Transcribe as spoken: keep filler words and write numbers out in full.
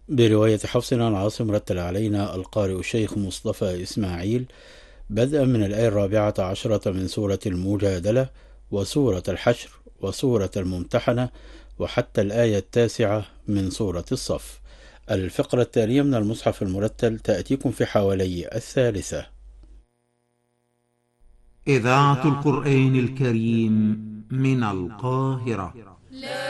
برواية حفص عن عاصم، رتل علينا القارئ الشيخ مصطفى إسماعيل بدءا من الآية الرابعة عشرة من سورة المجادلة وسورة الحشر وسورة الممتحنة وحتى الآية التاسعة من سورة الصف. الفقرة التالية من المصحف المرتل تأتيكم في حوالي الثالثة. إذاعة القرآن الكريم من القاهرة.